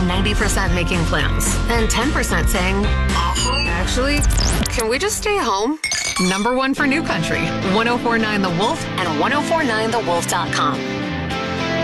90% making plans, and 10% saying, actually, can we just stay home? Number one for New Country, 1049 The Wolf and 1049thewolf.com.